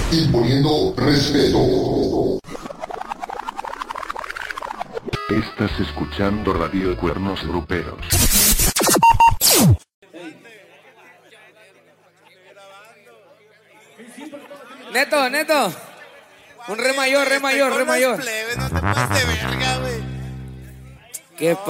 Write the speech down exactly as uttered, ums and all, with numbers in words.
imponiendo respeto. Estás escuchando Radio Cuernos Gruperos. Neto, Neto. Un re mayor, re mayor, re mayor. No te pases de verga, güey. ¿Qué